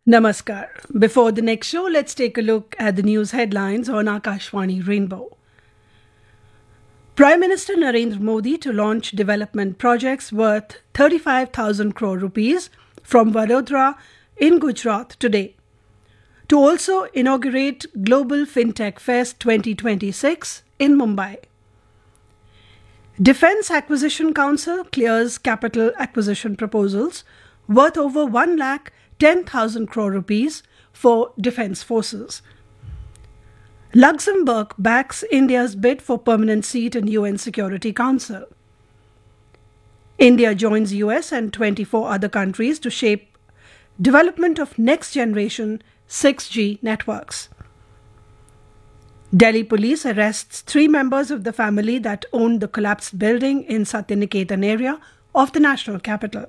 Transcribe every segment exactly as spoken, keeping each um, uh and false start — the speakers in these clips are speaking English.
Namaskar. Before the next show, let's take a look at the news headlines on Akashvani Rainbow. Prime Minister Narendra Modi to launch development projects worth thirty-five thousand crore rupees from Vadodara in Gujarat today. To also inaugurate Global FinTech Fest twenty twenty-six in Mumbai. Defence Acquisition Council clears capital acquisition proposals worth over one lakh ten thousand crore rupees for defence forces. Luxembourg backs India's bid for permanent seat in U N Security Council. India joins U S and twenty-four other countries to shape development of next-generation six G networks. Delhi police arrests three members of the family that owned the collapsed building in Satyaniketan area of the national capital.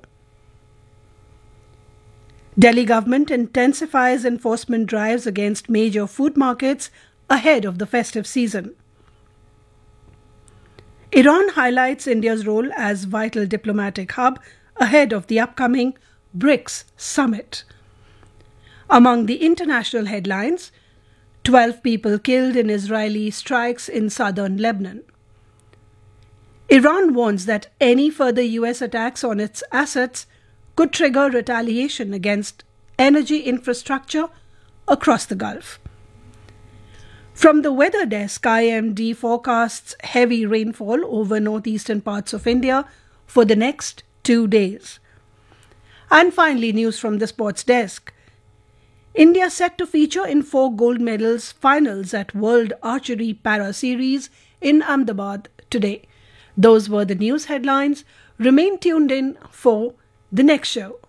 Delhi government intensifies enforcement drives against major food markets ahead of the festive season. Iran highlights India's role as vital diplomatic hub ahead of the upcoming BRICS summit. Among the international headlines, twelve people killed in Israeli strikes in southern Lebanon. Iran warns that any further U S attacks on its assets could trigger retaliation against energy infrastructure across the Gulf. From the weather desk, I M D forecasts heavy rainfall over northeastern parts of India for the next two days. And finally, news from the sports desk. India set to feature in four gold medals finals at World Archery Para Series in Ahmedabad today. Those were the news headlines. Remain tuned in for the next show.